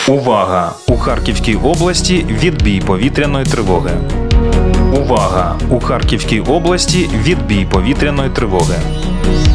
Увага! У Харківській області відбій повітряної тривоги. Увага! У Харківській області відбій повітряної тривоги.